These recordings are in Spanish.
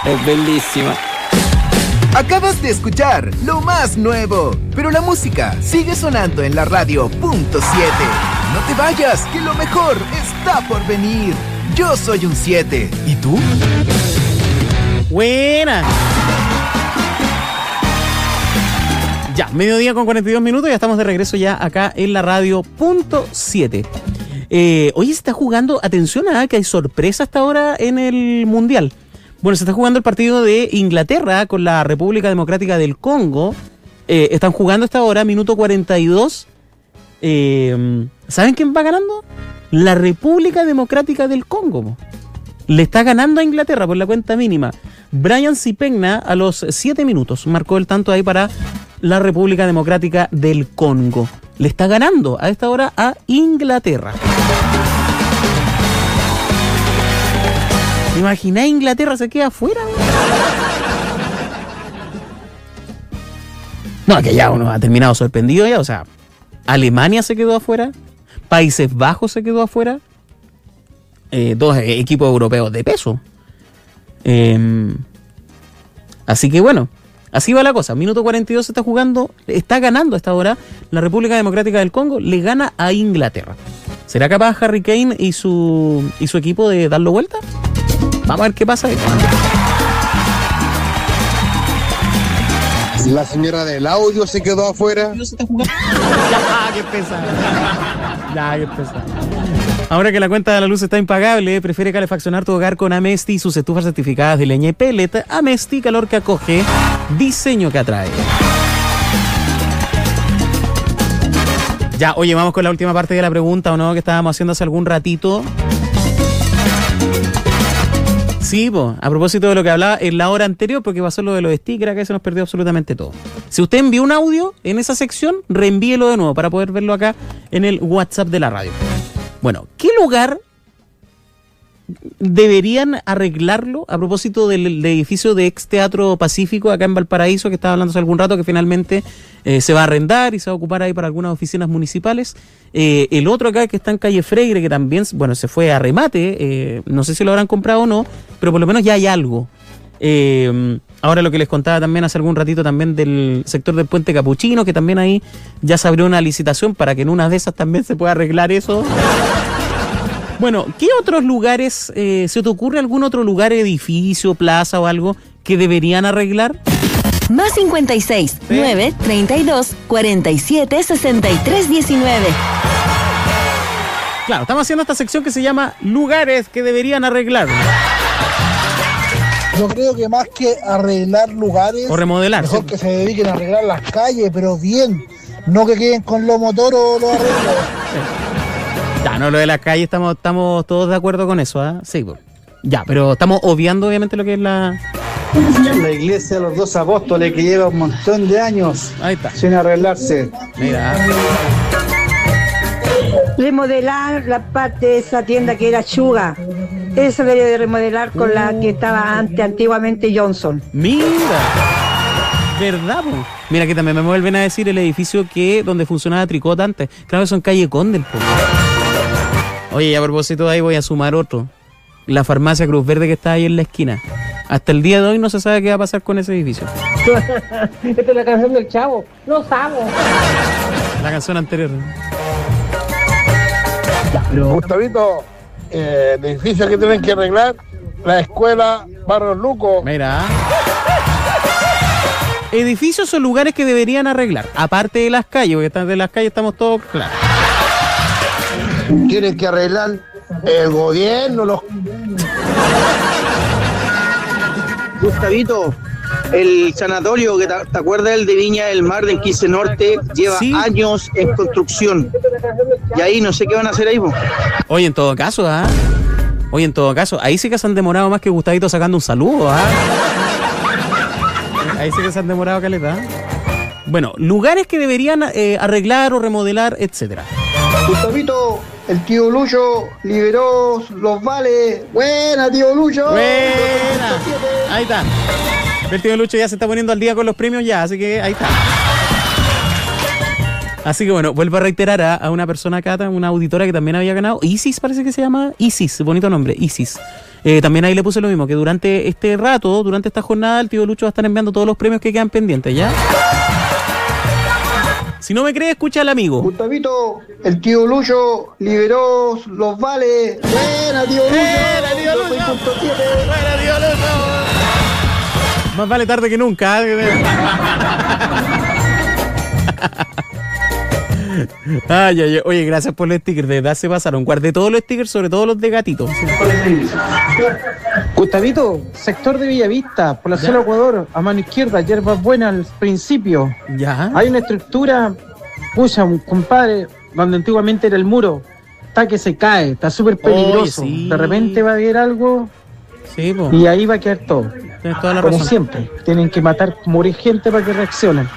Es bellísima. Acabas de escuchar lo más nuevo, pero la música sigue sonando en la radio .7. No te vayas, que lo mejor está por venir. Yo soy un 7. ¿Y tú? Buena. Ya, mediodía con 42 minutos, ya estamos de regreso ya acá en la radio .7. Hoy se está jugando, atención que hay sorpresa hasta ahora en el Mundial. Bueno, se está jugando el partido de Inglaterra con la República Democrática del Congo. Están jugando hasta ahora, minuto 42. ¿Saben quién va ganando? La República Democrática del Congo. Le está ganando a Inglaterra por la cuenta mínima. Brian Sipegna a los 7 minutos marcó el tanto ahí para la República Democrática del Congo. Le está ganando a esta hora a Inglaterra. ¿Te imaginas Inglaterra se queda afuera? No, que ya uno ha terminado sorprendido ya. O sea, Alemania se quedó afuera. Países Bajos se quedó afuera. Dos equipos europeos de peso. Así que bueno, así va la cosa. Minuto 42 se está jugando. Está ganando a esta hora la República Democrática del Congo. Le gana a Inglaterra. ¿Será capaz Harry Kane y su equipo de darlo vuelta? Vamos a ver qué pasa. La señora del audio se quedó afuera. Ya, qué pesado. Ahora que la cuenta de la luz está impagable, prefiere calefaccionar tu hogar con Amesti y sus estufas certificadas de leña y pellet. Amesti, calor que acoge, diseño que atrae. Ya, oye, vamos con la última parte de la pregunta, ¿o no? Que estábamos haciendo hace algún ratito. Sí, a propósito de lo que hablaba en la hora anterior, porque pasó lo de los stickers, acá se nos perdió absolutamente todo. Si usted envió un audio en esa sección, reenvíelo de nuevo para poder verlo acá en el WhatsApp de la radio. Bueno, ¿qué lugar deberían arreglarlo a propósito del edificio de Ex Teatro Pacífico acá en Valparaíso, que estaba hablando hace algún rato, que finalmente se va a arrendar y se va a ocupar ahí para algunas oficinas municipales? El otro acá que está en calle Freire, que también, bueno, se fue a remate, no sé si lo habrán comprado o no, pero por lo menos ya hay algo. Ahora lo que les contaba también hace algún ratito también del sector del Puente Capuchino, que también ahí ya se abrió una licitación para que en una de esas también se pueda arreglar eso. Bueno, ¿qué otros lugares, se te ocurre algún otro lugar, edificio, plaza o algo que deberían arreglar? Más 56, ¿sí? 9, 32, 47, 63, 19. Claro, estamos haciendo esta sección que se llama Lugares que deberían arreglar. Yo creo que más que arreglar lugares, o remodelar, mejor que se dediquen a arreglar las calles, pero bien, no que queden con los motores o los arreglos. Ya, no, lo de las calles estamos todos de acuerdo con eso, ¿ah? Sí, pues. Ya, pero estamos obviando obviamente lo que es la iglesia de los 2 apóstoles, que lleva un montón de años sin arreglarse. Mira. Remodelar la parte de esa tienda que era Chuga. Eso debería de remodelar con la que estaba antiguamente Johnson. Mira. ¿Verdad, po? Mira, que también me vuelven a decir el edificio donde funcionaba Tricot antes. Claro, eso en calle Condel, po. Oye, y a propósito de ahí voy a sumar otro. La farmacia Cruz Verde que está ahí en la esquina. Hasta el día de hoy no se sabe qué va a pasar con ese edificio. Esta es la canción del Chavo. No sabemos. La canción anterior. Gustavito, el edificio que tienen que arreglar, la escuela Barros Luco. Mira. Edificios o lugares que deberían arreglar, aparte de las calles, porque de las calles estamos todos claros. Tienen que arreglar el gobierno, los... Gustavito, el sanatorio, que te acuerdas el de Viña del Mar del 15 Norte, lleva años en construcción. Y ahí no sé qué van a hacer ahí, po. Oye, en todo caso, ahí sí que se han demorado más que Gustavito sacando un saludo, Ahí sí que se han demorado caleta. Bueno, lugares que deberían arreglar o remodelar, etcétera. Gustavito, el tío Lucho liberó los vales. Buena, tío Lucho. Buena. Ahí está. El tío Lucho ya se está poniendo al día con los premios ya, así que ahí está. Así que bueno, vuelvo a reiterar a una persona acá, una auditora que también había ganado. Isis parece que se llama. Isis, bonito nombre, Isis. También ahí le puse lo mismo, que durante este rato, durante esta jornada, el tío Lucho va a estar enviando todos los premios que quedan pendientes, ¿ya? Si no me crees, escucha al amigo. Gustavito, el tío Lucho liberó los vales. ¡Buena, tío Lucho! ¡Buena, tío Lucho! ¡Buena, tío Lucho! Más vale tarde que nunca. Ay, ay, ay. Oye, gracias por los stickers, de verdad se pasaron. Guardé todos los stickers, sobre todo los de gatito. Gustavito, sector de Villavista, por la zona Ecuador, a mano izquierda, hierbas buenas al principio. Ya. Hay una estructura, pucha, un compadre, donde antiguamente era el muro. Está que se cae, está súper peligroso. Oye, sí. De repente va a haber algo Sí, po. y ahí va a quedar todo. Tienes toda la Como razón. siempre, tienen que matar, morir gente para que reaccionen.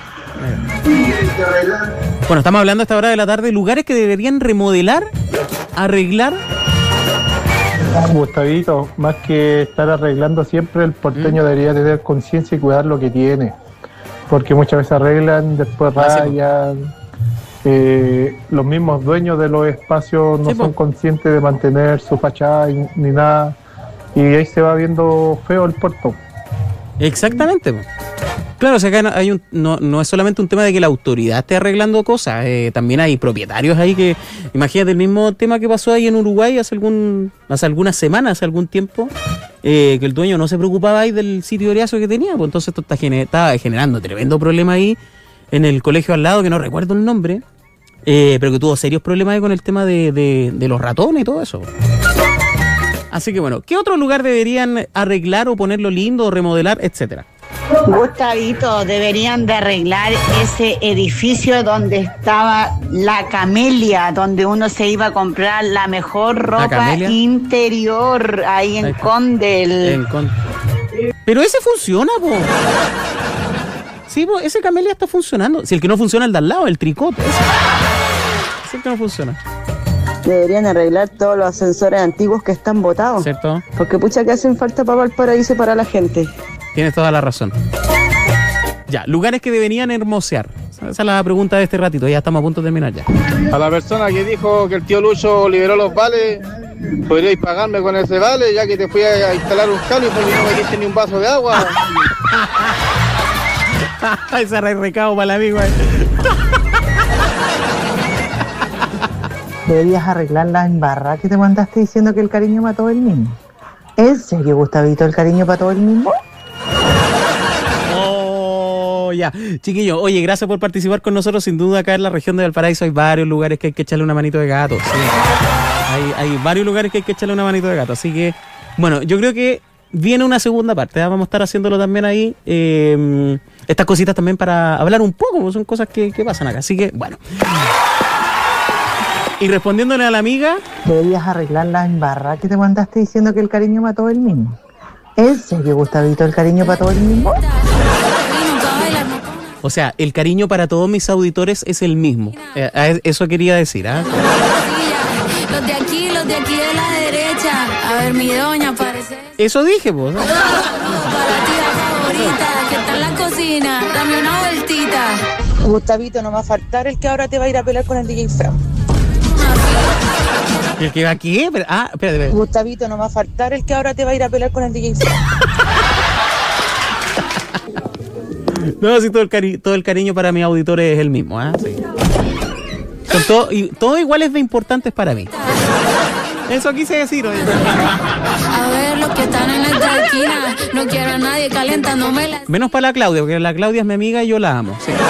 Bueno, estamos hablando a esta hora de la tarde, lugares que deberían remodelar, arreglar. Gustavito, más que estar arreglando siempre, el porteño debería tener conciencia y cuidar lo que tiene. Porque muchas veces arreglan, después rayan. Los mismos dueños de los espacios no son conscientes de mantener su fachada ni nada. Y ahí se va viendo feo el puerto. Exactamente. Claro, o sea, acá hay no es solamente un tema de que la autoridad esté arreglando cosas, también hay propietarios ahí que, imagínate el mismo tema que pasó ahí en Uruguay hace algunas semanas, hace algún tiempo, que el dueño no se preocupaba ahí del sitio oriazo que tenía, pues entonces esto estaba generando tremendo problema ahí en el colegio al lado, que no recuerdo el nombre, pero que tuvo serios problemas ahí con el tema de los ratones y todo eso. Así que bueno, ¿qué otro lugar deberían arreglar o ponerlo lindo o remodelar, etcétera? Gustavito, deberían de arreglar ese edificio donde estaba la Camelia, donde uno se iba a comprar la mejor ropa interior, ahí en Condel. Pero ese funciona, po. Sí, po, ese Camelia está funcionando. Si el que no funciona es el de al lado, el tricote. Ese es el que no funciona. Deberían arreglar todos los ascensores antiguos que están botados. ¿Cierto? Porque pucha que hacen falta para Valparaíso y para la gente. Tienes toda la razón. Ya, lugares que deberían hermosear. Esa es la pregunta de este ratito. Ya estamos a punto de terminar ya. A la persona que dijo que el tío Lucho liberó los vales, podríais pagarme con ese vale, ya que te fui a instalar un cable porque no me diste ni un vaso de agua. Ese era el recado para el amigo. Deberías arreglar la embarrada que te mandaste diciendo que el cariño mató el mismo. ¿En serio, Gustavito, el cariño mató el mismo? Oh, ya. Chiquillo, oye, gracias por participar con nosotros. Sin duda acá en la región de Valparaíso hay varios lugares que hay que echarle una manito de gato. Sí. Hay varios lugares que hay que echarle una manito de gato. Así que, bueno, yo creo que viene una segunda parte. Vamos a estar haciéndolo también ahí. Estas cositas también para hablar un poco, son cosas que pasan acá. Así que, bueno. Y respondiéndole a la amiga... Deberías arreglar la embarrada que te mandaste diciendo que el cariño mató el mismo. ¿En serio, Gustavito, el cariño mató el mismo? O sea, el cariño para todos mis auditores es el mismo. Eso quería decir, ¿ah? Los de aquí de la derecha. A ver, mi doña parece. Eso dije, pues. Para ti la favorita, que está en la cocina. Dame una vueltita. Gustavito, no va a faltar el que ahora te va a ir a pelear con el DJ Fran. ¿El que va aquí? Espérate. Gustavito, no va a faltar el que ahora te va a ir a pelear con el DJ Fran. No, sí, todo el cariño para mis auditores es el mismo, ¿ah? Sí. Son todos iguales de importantes para mí. Eso quise decir, oye. A ver, los que están en esta esquina. No quiero a nadie calentándome la... Menos para la Claudia, porque la Claudia es mi amiga y yo la amo, sí.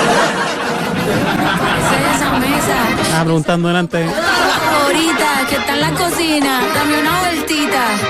Esa mesa. Estaba preguntando delante. Favorita, que está en la cocina. Dame una vueltita.